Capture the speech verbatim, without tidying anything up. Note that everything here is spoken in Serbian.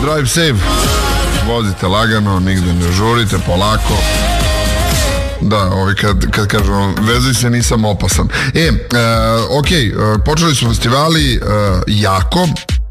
drive safe. Vozite lagano, nigde ne žurite, polako. Da, ovaj, kad, kad kažem vezuj se, nisam opasan. E, e ok, počeli su festivali e, jako.